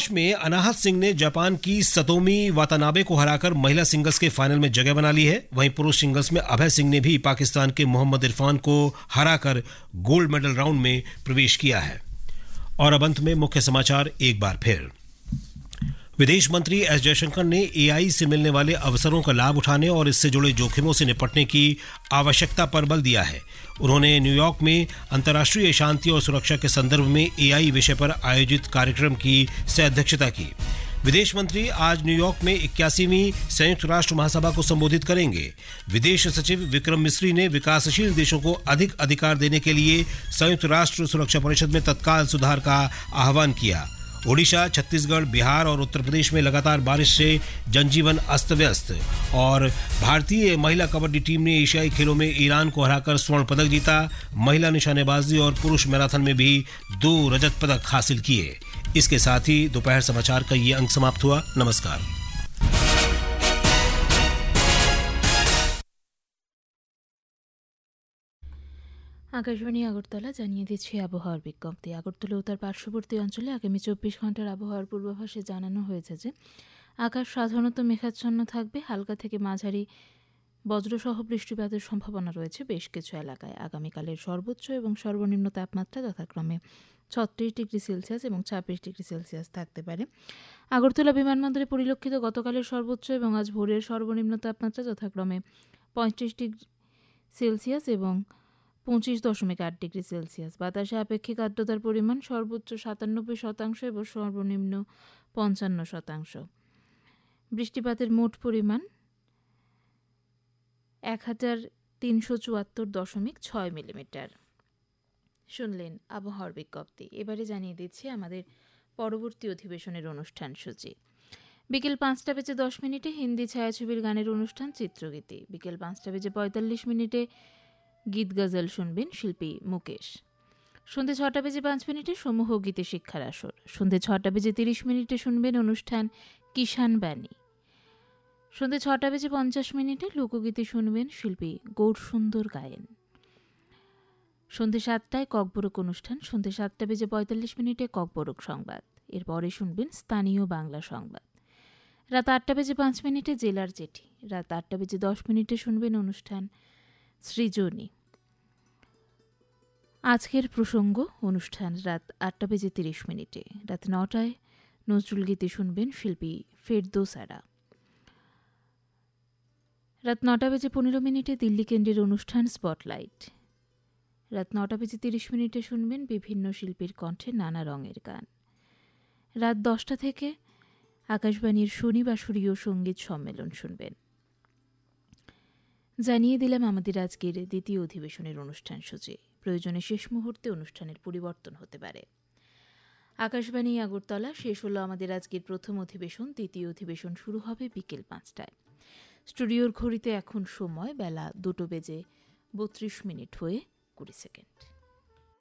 Squash में अनाहत सिंह ने Japan की सतोमी वातानाबे को हराकर महिला सिंगल्स के फाइनल में जगह बना ली है। वहीं पुरुष सिंगल्स में अभय सिंह ने भी पाकिस्तान के मोहम्मद इरफान को हराकर गोल्ड मेडल राउंड में प्रवेश किया है। और अब अंत में मुख्य समाचार एक बार फिर। विदेश मंत्री एस जयशंकर ने एआई से मिलने वाले अवसरों का लाभ उठाने और इससे जुड़े जोखिमों से निपटने की आवश्यकता पर बल दिया है। उन्होंने न्यूयॉर्क में अंतर्राष्ट्रीय शांति और सुरक्षा के संदर्भ में एआई विषय पर आयोजित कार्यक्रम की सह-अध्यक्षता की। विदेश मंत्री आज न्यूयॉर्क में 81वीं संयुक्त राष्ट्र महासभा को संबोधित करेंगे। विदेश सचिव विक्रम मिस्री ने विकासशील देशों को अधिक अधिकार देने के लिए संयुक्त राष्ट्र सुरक्षा परिषद में तत्काल सुधार का आह्वान किया। ओडिशा, छत्तीसगढ़, बिहार और उत्तर प्रदेश में लगातार बारिश से जनजीवन अस्त व्यस्त। और भारतीय महिला कबड्डी टीम ने एशियाई खेलों में ईरान को हराकर स्वर्ण पदक जीता। महिला निशानेबाजी और पुरुष मैराथन में भी 2 रजत पदक हासिल किए। इसके साथ ही दोपहर समाचार का ये अंक समाप्त हुआ। नमस्कार। আকাশবাণী আগরতলা জানিয়ে দিচ্ছে আবহাওয়ার বিজ্ঞপ্তি। আগরতলা ও তার পার্শ্ববর্তী অঞ্চলে আগামী 24 ঘন্টার আবহাওয়ার পূর্বাভাসে জানানো হয়েছে যে আকাশ সাধারণত মেঘাচ্ছন্ন থাকবে। হালকা থেকে মাঝারি বজ্রসহ বৃষ্টিপাতের সম্ভাবনা রয়েছে বেশ কিছু এলাকায়। আগামীকালের সর্বোচ্চ এবং সর্বনিম্ন তাপমাত্রা যথাক্রমে 36 ডিগ্রি সেলসিয়াস এবং 26 ডিগ্রি সেলসিয়াস থাকতে পারে। আগরতলা বিমানবন্দরে পরিলক্ষিত গতকালের সর্বোচ্চ এবং আজ ভোরের সর্বনিম্ন তাপমাত্রা যথাক্রমে 35 ডিগ্রি সেলসিয়াস এবং 25.8 ডিগ্রি সেলসিয়াস। বাতাসে আপেক্ষিক আর্দ্রতার পরিমাণ সর্বোচ্চ 97% এবং সর্বনিম্ন 55%। বৃষ্টিপাতের মোট পরিমাণ 1374.6 মিলিমিটার। শুনলেন আবহাওয়ার বিজ্ঞপ্তি। এবারে জানিয়ে দিচ্ছি আমাদের পরবর্তী অধিবেশনের অনুষ্ঠান সূচি। বিকেল 5:10 হিন্দি ছায়াছবির গানের অনুষ্ঠান চিত্রগীতি। বিকেল 5:45 গীত গজল শুনবেন শিল্পী মুকেশ। সন্ধ্যে 6:05 সমূহ গীতে শিক্ষার আসর। সন্ধ্যে 6:30 শুনবেন অনুষ্ঠান কিষান বাণী। সন্ধ্যে 6:50 লোকগীতি শুনবেন শিল্পী গৌরসুন্দর গায়েন। সন্ধ্যে 7টায় ককবরক অনুষ্ঠান। সন্ধ্যে 7:45 ককবরক সংবাদ। এরপরে শুনবেন স্থানীয় বাংলা সংবাদ। রাত 8:05 জেলার চিঠি। রাত 8:10 শুনবেন অনুষ্ঠান সৃজনী। আজকের প্রসঙ্গ অনুষ্ঠান রাত 8:30। রাত 9টায় নজরুল গীতি শুনবেন শিল্পী ফেরদৌসারা। রাত 9:15 দিল্লি কেন্দ্রের অনুষ্ঠান স্পটলাইট। রাত 9:30 শুনবেন বিভিন্ন শিল্পীর কণ্ঠে নানা রঙের গান। রাত 10টা থেকে আকাশবাণীর শনিবাসরীয় সঙ্গীত সম্মেলন শুনবেন। জানিয়ে দিলাম আমাদের আজকের দ্বিতীয় অধিবেশনের অনুষ্ঠান সূচি। প্রয়োজনে শেষ মুহূর্তে অনুষ্ঠানের পরিবর্তন হতে পারে। আকাশবাণী আগরতলা শেষ হলো আমাদের আজকের প্রথম অধিবেশন। দ্বিতীয় অধিবেশন শুরু হবে বিকেল 5টায়। স্টুডিওর ঘড়িতে এখন সময় বেলা 2:32 হয়ে 20 সেকেন্ড।